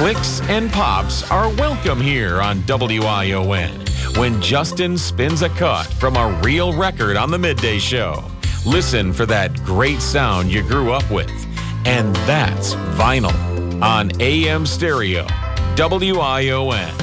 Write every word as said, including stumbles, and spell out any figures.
Clicks and pops are welcome here on W I O N when Justin spins a cut from a real record on the midday show. Listen for that great sound you grew up with. And that's vinyl on A M Stereo, W I O N.